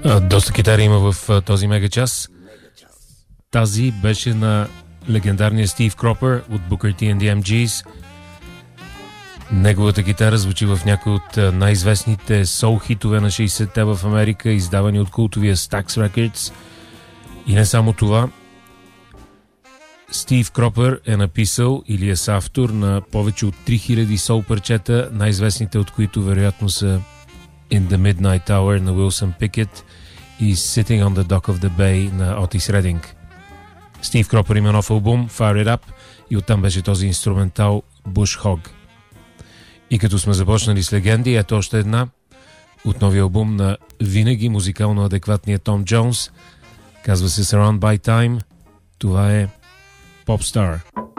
Доста китари има в този мега час. Тази беше на легендарния Стив Кропър от Booker T and the MGs. Неговата китара звучи в някои от най-известните соул-хитове на 60-те в Америка, издавани от култовия Stax Records. И не само това, Стив Кропър е написал или е съавтор на повече от 3000 соул парчета, най-известните от които вероятно са In the Midnight Hour на Wilson Pickett и Sitting on the Dock of the Bay на Отис Рединг. Стив Кропър има нов албум Fire It Up и оттам беше този инструментал Bush Hog. И като сме започнали с легенди, ето още една от новия албум на винаги музикално адекватния Том Джонс. Казва се Surround by Time. Това е Popstar.